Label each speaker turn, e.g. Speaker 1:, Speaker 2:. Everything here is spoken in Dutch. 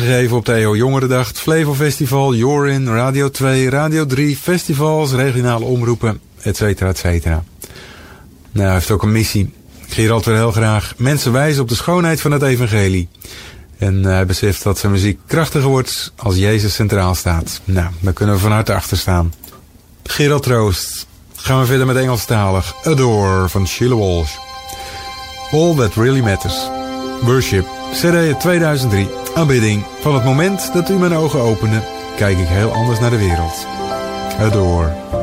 Speaker 1: gegeven op de EO Jongerendag, het Flevo Festival, Jorin, Radio 2, Radio 3, festivals, regionale omroepen, et cetera, et cetera. Nou, hij heeft ook een missie. Gerald wil heel graag mensen wijzen op de schoonheid van het evangelie. En hij beseft dat zijn muziek krachtiger wordt als Jezus centraal staat. Nou, daar kunnen we van harte achter staan. Gerald Troost. Gaan we verder met Engelstalig. Adore van Sheila Walsh. All That Really Matters. Worship. CD 2003. Aanbidding. Van het moment dat u mijn ogen opende, kijk ik heel anders naar de wereld. Adore.